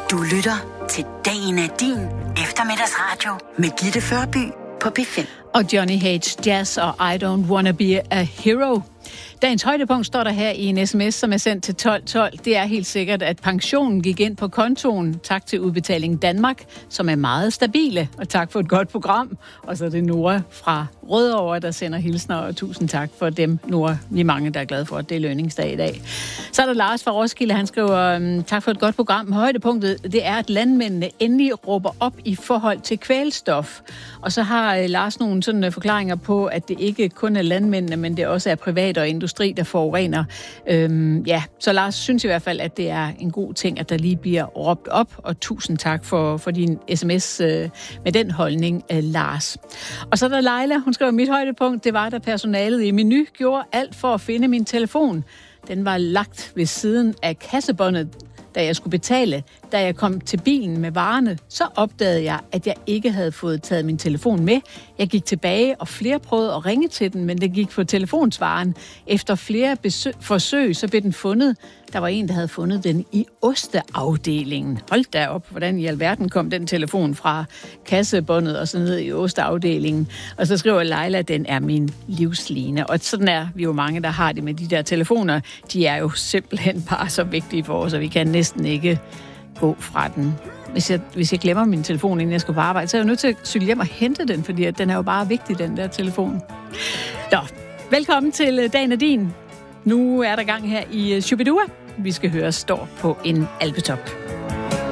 Du lytter til Dagen er din eftermiddagsradio med Gitte Førby på P5. Og Johnny H. Jazz og I Don't Wanna Be a Hero. Dagens højdepunkt står der her i en sms, som er sendt til 1212. Det er helt sikkert, at pensionen gik ind på kontoen. Tak til Udbetaling Danmark, som er meget stabile. Og tak for et godt program. Og så er det Nora fra Rødovre, der sender hilsner. Og tusind tak for dem, Nora. Vi er mange, der er glade for, at det er lønningsdag i dag. Så er der Lars fra Roskilde. Han skriver, tak for et godt program. Højdepunktet, det er, at landmændene endelig råber op i forhold til kvælstof. Og så har Lars nogle sådan forklaringer på, at det ikke kun er landmændene, men det også er privat og industri, der forurener. Så Lars synes i hvert fald, at det er en god ting, at der lige bliver råbt op, og tusind tak for din sms med den holdning, Lars. Og så er der Leila, hun skriver, mit højdepunkt, det var, da personalet i Menu gjorde alt for at finde min telefon. Den var lagt ved siden af kassebåndet, da jeg skulle betale. Da jeg kom til bilen med varerne, så opdagede jeg, at jeg ikke havde fået taget min telefon med. Jeg gik tilbage, og flere prøvede at ringe til den, men det gik på telefonsvaren. Efter flere forsøg, så blev den fundet. Der var en, der havde fundet den i osteafdelingen. Hold da op, hvordan i alverden kom den telefon fra kassebåndet og så ned i osteafdelingen. Og så skriver Leila, at den er min livsline. Og sådan er vi jo mange, der har det med de der telefoner. De er jo simpelthen bare så vigtige for os, og vi kan næsten ikke gå fra den. Hvis jeg glemmer min telefon, inden jeg skal på arbejde, så er jeg nødt til at cykle hjem og hente den, fordi at den er jo bare vigtig, den der telefon. Nå, velkommen til Dagen er din. Nu er der gang her i Shubidua. Vi skal høre Står på en alpetop.